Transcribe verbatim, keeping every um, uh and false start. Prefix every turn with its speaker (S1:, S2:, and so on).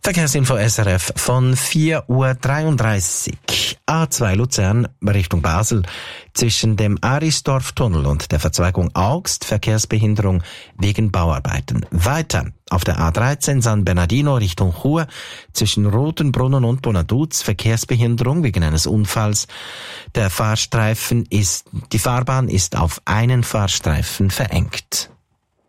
S1: Verkehrsinfo S R F von vier Uhr dreiunddreißig. A zwei Luzern Richtung Basel. Zwischen dem Arisdorf-Tunnel und der Verzweigung Augst Verkehrsbehinderung wegen Bauarbeiten. Weiter auf der A dreizehn San Bernardino Richtung Chur. Zwischen Rotenbrunnen und Bonaduz Verkehrsbehinderung wegen eines Unfalls. Der Fahrstreifen ist, die Fahrbahn ist auf einen Fahrstreifen verengt.